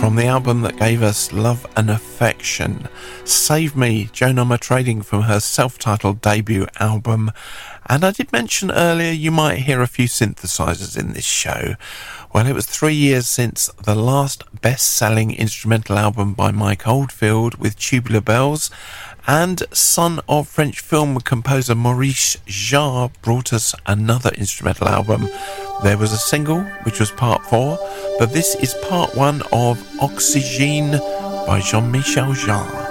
from the album that gave us Love and Affection. Save Me, Joan Ummer trading from her self-titled debut album. And I did mention earlier you might hear a few synthesizers in this show. Well, it was 3 years since the last best-selling instrumental album by Mike Oldfield with Tubular Bells, and son of French film composer Maurice Jarre brought us another instrumental album. There was a single, which was part 4, but this is part 1 of Oxygène by Jean-Michel Jarre.